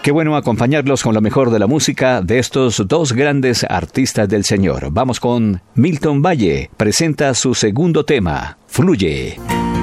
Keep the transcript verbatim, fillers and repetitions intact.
Qué bueno acompañarlos con lo mejor de la música de estos dos grandes artistas del Señor. Vamos con Milton Valle, presenta su segundo tema, Fluye.